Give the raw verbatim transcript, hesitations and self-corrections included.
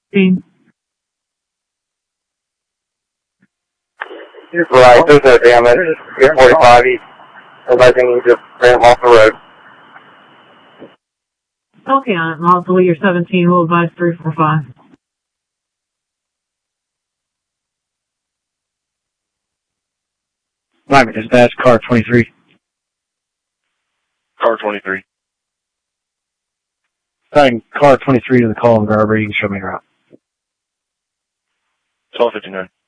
Right, there's no damage. You're forty-five east. Everything you just ran off the road. Okay, on it. I'll delete your seventeen. We'll advise three four five. Lyman, dispatch, car twenty-three. Car twenty-three. Assign car twenty-three to the call and driver. You can show me around. twelve fifty-nine.